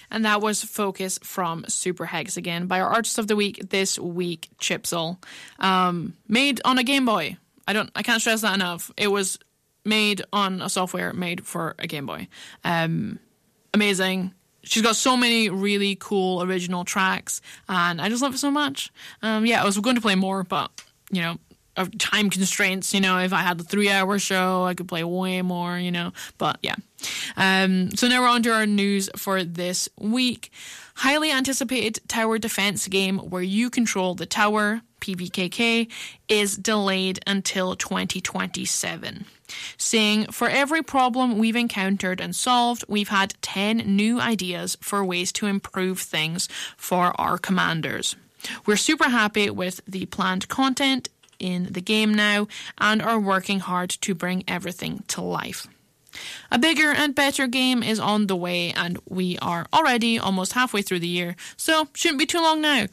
And that was Focus from Super Hexagon by our Artist of the Week this week, Chipzel. Made on a Game Boy. I can't stress that enough. It was made on a software made for a Game Boy. Amazing. She's got so many really cool original tracks, and I just love it so much. I was going to play more, but, of time constraints, if I had the 3-hour show, I could play way more, but yeah. So now we're on to our news for this week. Highly anticipated tower defense game where you control the tower, PVKK, is delayed until 2027. Saying, for every problem we've encountered and solved, we've had 10 new ideas for ways to improve things for our commanders. We're super happy with the planned content in the game now and are working hard to bring everything to life. A bigger and better game is on the way, and we are already almost halfway through the year, so shouldn't be too long now.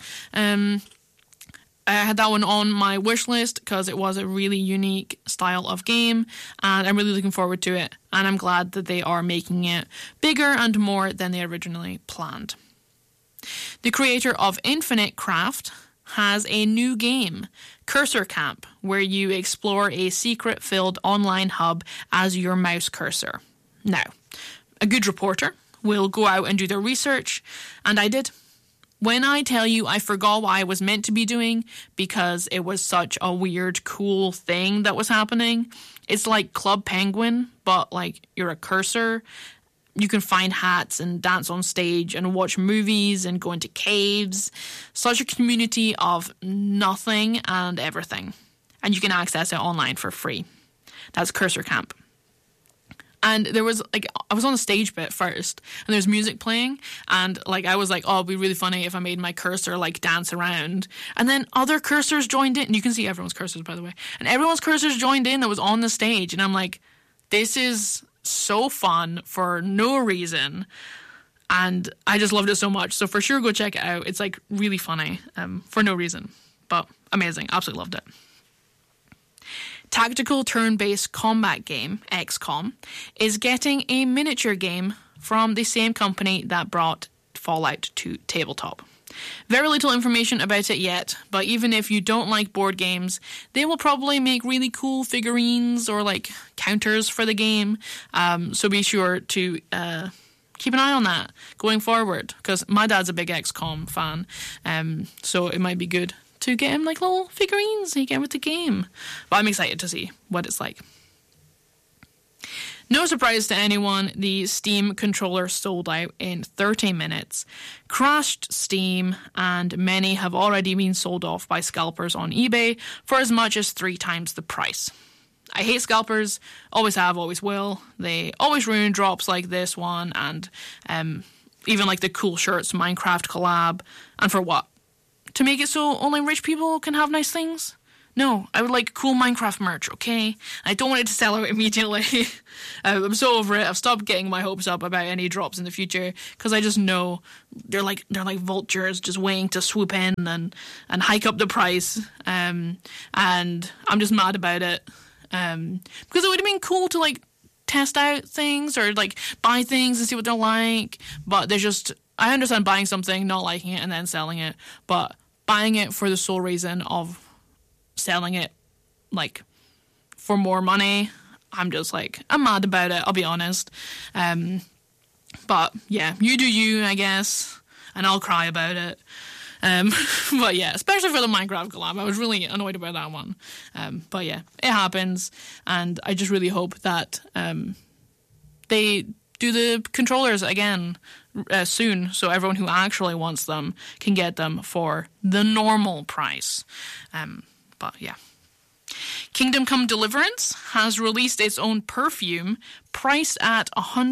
I had that one on my wish list because it was a really unique style of game, and I'm really looking forward to it, and I'm glad that they are making it bigger and more than they originally planned. The creator of Infinite Craft has a new game, Cursor Camp, where you explore a secret-filled online hub as your mouse cursor. Now, a good reporter will go out and do their research, and I did. When I tell you I forgot what I was meant to be doing because it was such a weird, cool thing that was happening, it's like Club Penguin, but like you're a cursor. You can find hats and dance on stage and watch movies and go into caves. Such a community of nothing and everything. And you can access it online for free. That's Cursor Camp. And there was, I was on the stage bit first, and there's music playing, and, I was like, oh, it'd be really funny if I made my cursor, dance around. And then other cursors joined in, and you can see everyone's cursors, by the way. And everyone's cursors joined in that was on the stage, and I'm like, this is so fun for no reason, and I just loved it so much. So for sure, go check it out. It's, really funny, for no reason, but amazing. Absolutely loved it. Tactical turn-based combat game, XCOM, is getting a miniature game from the same company that brought Fallout to tabletop. Very little information about it yet, but even if you don't like board games, they will probably make really cool figurines or counters for the game. So be sure to keep an eye on that going forward, because my dad's a big XCOM fan, so it might be good to get him little figurines he get with the game. But I'm excited to see what it's like. No surprise to anyone, the Steam controller sold out in 30 minutes, crashed Steam, and many have already been sold off by scalpers on eBay for as much as 3 times the price. I hate scalpers, always have, always will. They always ruin drops like this one, and even the Cool Shirts Minecraft collab. And for what? To make it so only rich people can have nice things? No, I would like cool Minecraft merch, okay? I don't want it to sell out immediately. I'm so over it. I've stopped getting my hopes up about any drops in the future because I just know they're like vultures just waiting to swoop in and hike up the price. And I'm just mad about it. Because it would have been cool to test out things or buy things and see what they're like. But there's just, I understand buying something, not liking it, and then selling it. But buying it for the sole reason of selling it for more money, I'm just I'm mad about it, I'll be honest. But yeah, you do you, I guess, and I'll cry about it. But yeah, especially for the Minecraft collab, I was really annoyed about that one. But yeah, it happens, and I just really hope that they do the controllers again soon, so everyone who actually wants them can get them for the normal price. But yeah. Kingdom Come Deliverance has released its own perfume priced at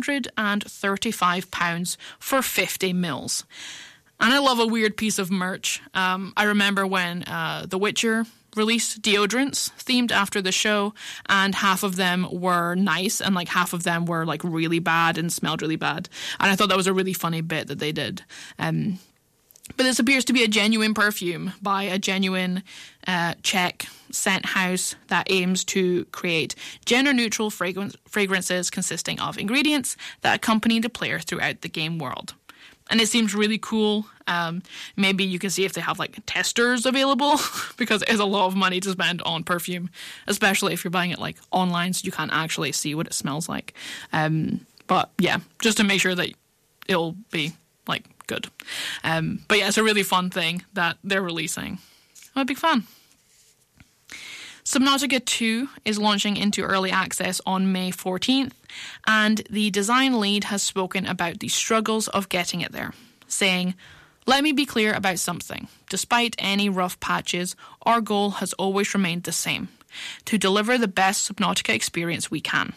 £135 for 50 mils. And I love a weird piece of merch. I remember when The Witcher released deodorants themed after the show, and half of them were nice and half of them were really bad and smelled really bad. And I thought that was a really funny bit that they did. But this appears to be a genuine perfume by a genuine Czech scent house that aims to create gender-neutral fragrances consisting of ingredients that accompany the player throughout the game world. And it seems really cool. Maybe you can see if they have like testers available because it is a lot of money to spend on perfume, especially if you're buying it like online so you can't actually see what it smells like. But yeah, just to make sure that it'll be like good. But yeah, it's a really fun thing that they're releasing. I'm a big fan. Subnautica 2 is launching into early access on May 14th, and the design lead has spoken about the struggles of getting it there, saying, "Let me be clear about something. Despite any rough patches, our goal has always remained the same, to deliver the best Subnautica experience we can.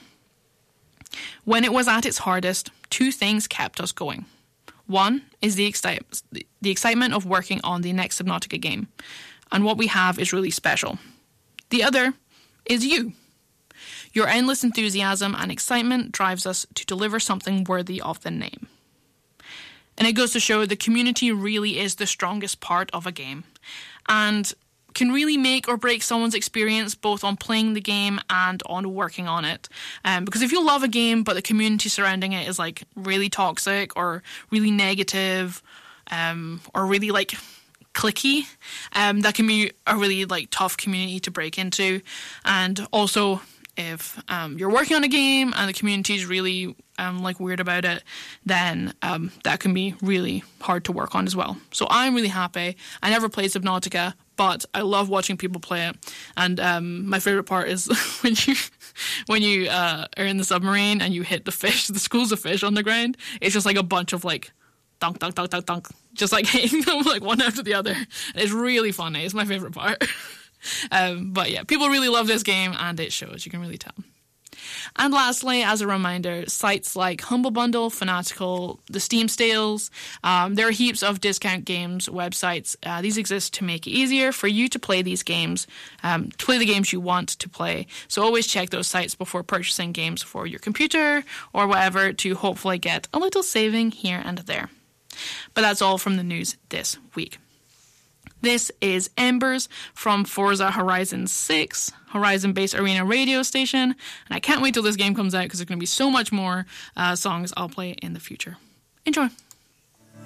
When it was at its hardest, two things kept us going. One is the excitement of working on the next Subnautica game, and what we have is really special. The other is you. Your endless enthusiasm and excitement drives us to deliver something worthy of the name." And it goes to show the community really is the strongest part of a game and can really make or break someone's experience both on playing the game and on working on it. Because if you love a game but the community surrounding it is like really toxic or really negative or really like cliquey, that can be a really like tough community to break into. And also if you're working on a game and the community is really like weird about it, then that can be really hard to work on as well. So I'm really happy. I never played Subnautica, but I love watching people play it. And my favorite part is when you are in the submarine and you hit the fish, the schools of fish on the ground. It's just like a bunch of like dunk, dunk, dunk, dunk, dunk, just like hitting them like one after the other. It's really funny. It's my favorite part. But yeah, people really love this game and it shows. You can really tell. And lastly, as a reminder, sites like Humble Bundle, Fanatical, the Steam Sales, there are heaps of discount games websites. These exist to make it easier for you to play these games, to play the games you want to play. So always check those sites before purchasing games for your computer or whatever to hopefully get a little saving here and there. But that's all from the news this week. This is Embers from Forza Horizon 6, Horizon-based arena radio station, and I can't wait till this game comes out because there's going to be so much more songs I'll play in the future. Enjoy!